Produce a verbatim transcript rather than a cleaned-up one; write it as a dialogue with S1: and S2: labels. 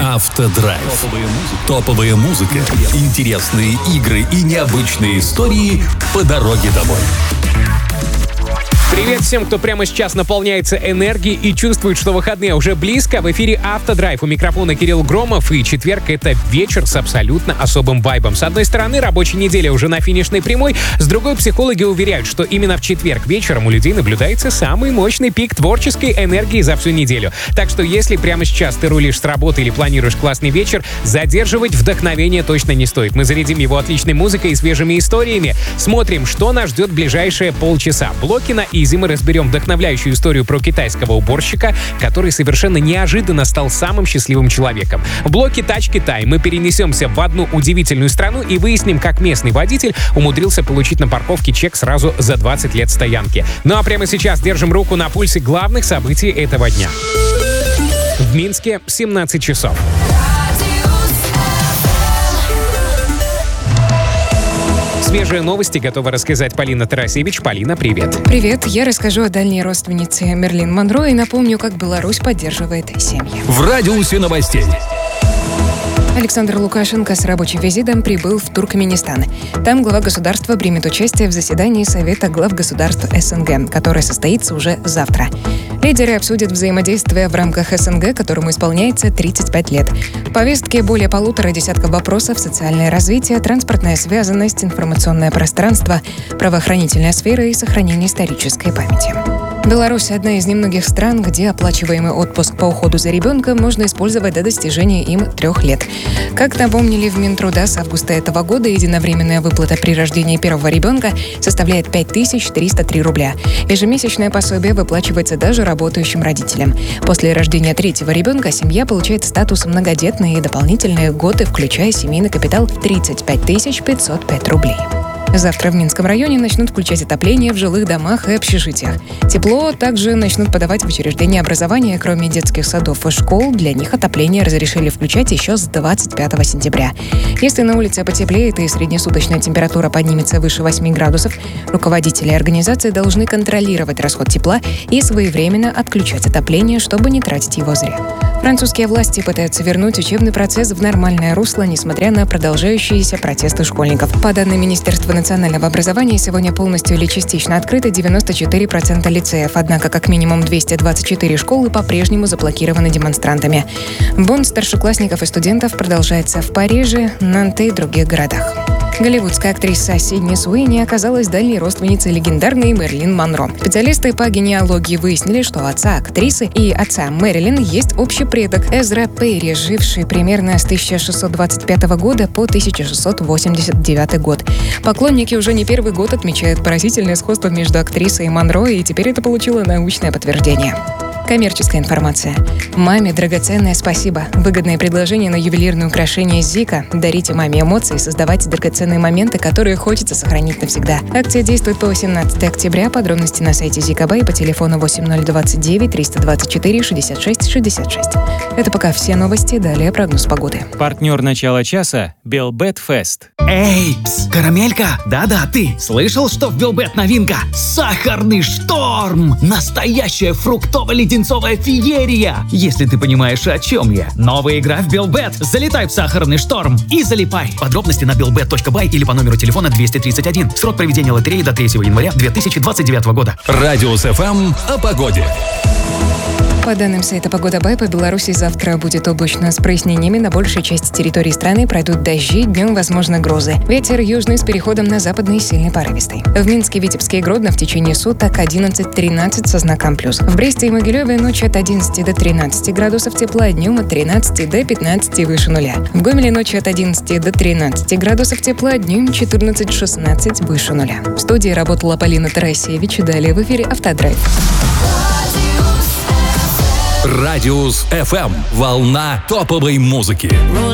S1: Автодрайв. Топовая музыка, интересные игры и необычные истории по дороге домой.
S2: Привет всем, кто прямо сейчас наполняется энергией и чувствует, что выходные уже близко. В эфире Автодрайв. У микрофона Кирилл Громов. И четверг — это вечер с абсолютно особым вайбом. С одной стороны, рабочая неделя уже на финишной прямой. С другой, психологи уверяют, что именно в четверг вечером у людей наблюдается самый мощный пик творческой энергии за всю неделю. Так что если прямо сейчас ты рулишь с работы или планируешь классный вечер, задерживать вдохновение точно не стоит. Мы зарядим его отличной музыкой и свежими историями. Смотрим, что нас ждет в ближайшие полчаса. Блокина и мы разберем вдохновляющую историю про китайского уборщика, который совершенно неожиданно стал самым счастливым человеком. В блоке «Тачки Тай» мы перенесемся в одну удивительную страну и выясним, как местный водитель умудрился получить на парковке чек сразу за двадцать лет стоянки. Ну а прямо сейчас держим руку на пульсе главных событий этого дня. В Минске семнадцать часов. Свежие новости готова рассказать Полина Тарасевич. Полина, привет.
S3: Привет. Я расскажу о дальней родственнице Мерлин Монро и напомню, как Беларусь поддерживает семьи.
S1: В радиусе новостей.
S3: Александр Лукашенко с рабочим визитом прибыл в Туркменистан. Там глава государства примет участие в заседании Совета глав государств СНГ, которое состоится уже завтра. Лидеры обсудят взаимодействие в рамках СНГ, которому исполняется тридцать пять лет. В повестке более полутора десятков вопросов: социальное развитие, транспортная связанность, информационное пространство, правоохранительная сфера и сохранение исторической памяти. Беларусь – одна из немногих стран, где оплачиваемый отпуск по уходу за ребенком можно использовать до достижения им трех лет. Как напомнили в Минтруда, с августа этого года единовременная выплата при рождении первого ребенка составляет пять тысяч триста три рубля. Ежемесячное пособие выплачивается даже работающим родителям. После рождения третьего ребенка семья получает статус многодетной и дополнительные льготы, включая семейный капитал в тридцать пять тысяч пятьсот пять рублей. Завтра в Минском районе начнут включать отопление в жилых домах и общежитиях. Тепло также начнут подавать в учреждения образования, кроме детских садов и школ. Для них отопление разрешили включать еще с двадцать пятого сентября. Если на улице потеплеет и среднесуточная температура поднимется выше восьми градусов, руководители организации должны контролировать расход тепла и своевременно отключать отопление, чтобы не тратить его зря. Французские власти пытаются вернуть учебный процесс в нормальное русло, несмотря на продолжающиеся протесты школьников. По данным Министерства национального образования, сегодня полностью или частично открыты девяносто четыре процента лицеев, однако как минимум двести двадцать четыре школы по-прежнему заблокированы демонстрантами. Бунт старшеклассников и студентов продолжается в Париже, Нанте и других городах. Голливудская актриса Сидни Суини оказалась дальней родственницей легендарной Мерлин Монро. Специалисты по генеалогии выяснили, что у отца актрисы и отца Мэрилин есть общий предок Эзра Перри, живший примерно с тысяча шестьсот двадцать пятого года по тысяча шестьсот восемьдесят девятый год. Поклонники уже не первый год отмечают поразительное сходство между актрисой и Монро, и теперь это получило научное подтверждение. Коммерческая информация. Маме драгоценное спасибо. Выгодное предложение на ювелирное украшение Зика. Дарите маме эмоции и создавайте драгоценные моменты, которые хочется сохранить навсегда. Акция действует по восемнадцатого октября. Подробности на сайте Зикабай по телефону восемь ноль двадцать девять триста двадцать четыре шестьдесят шесть шестьдесят шесть. Это пока все новости. Далее прогноз погоды.
S4: Партнер начала часа – Белбет Фест.
S5: Эй, пс, карамелька, да-да, ты слышал, что в Белбет новинка? Сахарный шторм! Настоящая фруктово-леденцовая феерия! Если ты понимаешь, о чем я. Новая игра в Белбет. Залетай в сахарный шторм и залипай. Подробности на белбет точка бай или по номеру телефона двести тридцать один. Срок проведения лотереи до третьего января две тысячи двадцать девятого года.
S1: Радиус эф эм о погоде.
S3: По данным сайта «Погода Бай», по Беларуси завтра будет облачно с прояснениями. На большей части территории страны пройдут дожди, днем возможны грозы. Ветер южный с переходом на западный сильный порывистый. В Минске, Витебске и Гродно в течение суток одиннадцать-тринадцать со знаком плюс. В Бресте и Могилеве ночью от одиннадцати до тринадцати градусов тепла, днем от тринадцати до пятнадцати выше нуля. В Гомеле ночью от одиннадцати до тринадцати градусов тепла, днем четырнадцать-шестнадцать выше нуля. В студии работала Полина Тарасевич. Далее в эфире «Автодрайв».
S1: Радиус эф эм. Волна топовой музыки.